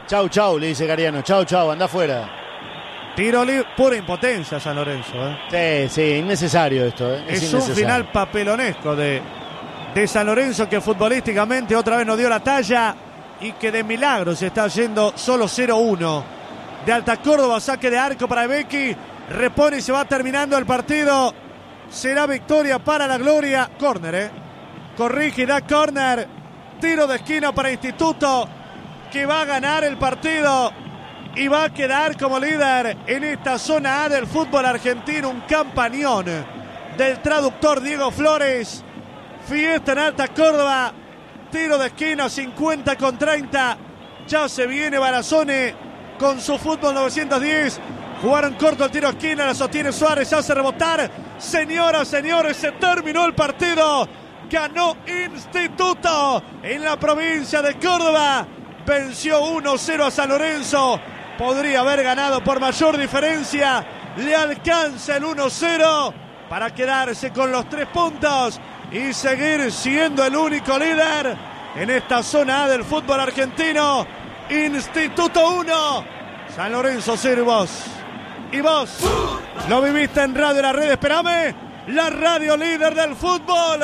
Chau, chau, le dice Cariano. Chau, chau, anda afuera. Tiro libre, pura impotencia San Lorenzo. Sí, innecesario esto. Es un final papelonesco de San Lorenzo, que futbolísticamente otra vez no dio la talla y que de milagro se está yendo solo 0-1. De Alta Córdoba, saque de arco para Becky. Repone y se va terminando el partido. Será victoria para la gloria. Córner, corrige y da córner. Tiro de esquina para Instituto, que va a ganar el partido y va a quedar como líder en esta zona A del fútbol argentino. Un campañón del traductor Diego Flores. Fiesta en Alta Córdoba. Tiro de esquina, 50-30. Ya se viene Barazone con su fútbol 910. Jugaron corto el tiro de esquina, la sostiene Suárez, hace rebotar. Señoras, señores, se terminó el partido. Ganó Instituto en la provincia de Córdoba. Venció 1-0 a San Lorenzo. Podría haber ganado por mayor diferencia. Le alcanza el 1-0 para quedarse con los 3 puntos y seguir siendo el único líder en esta zona A del fútbol argentino. Instituto 1, San Lorenzo 0. Y vos lo viviste en Radio La Red. Espérame, la radio líder del fútbol.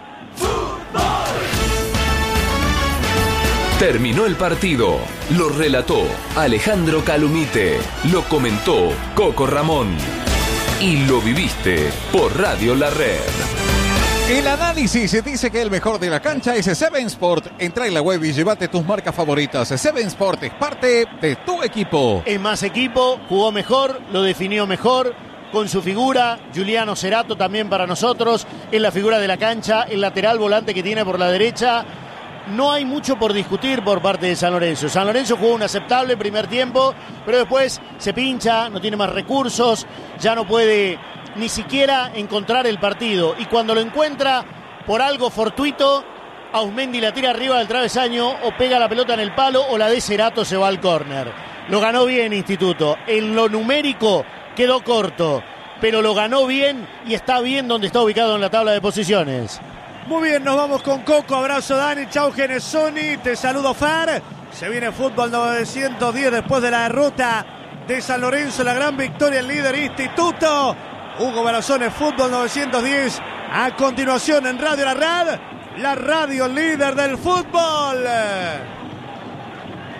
Terminó el partido, lo relató Alejandro Calumite, lo comentó Coco Ramón y lo viviste por Radio La Red. El análisis dice que el mejor de la cancha es Seven Sport. Entra en la web y llévate tus marcas favoritas. Seven Sport es parte de tu equipo. Es más equipo, jugó mejor, lo definió mejor. Con su figura, Giuliano Cerato también para nosotros. Es la figura de la cancha, el lateral volante que tiene por la derecha. No hay mucho por discutir por parte de San Lorenzo. San Lorenzo jugó un aceptable primer tiempo, pero después se pincha, no tiene más recursos, ya no puede ni siquiera encontrar el partido. Y cuando lo encuentra, por algo fortuito, Auzmendi la tira arriba del travesaño o pega la pelota en el palo o la de Cerato se va al córner. Lo ganó bien Instituto. En lo numérico quedó corto, pero lo ganó bien y está bien donde está ubicado en la tabla de posiciones. Muy bien, nos vamos con Coco. Abrazo Dani, chau Genesoni, te saludo Far. Se viene fútbol 910 después de la derrota de San Lorenzo, la gran victoria el líder Instituto. Hugo Barazone, fútbol 910. A continuación en Radio La Radio líder del fútbol.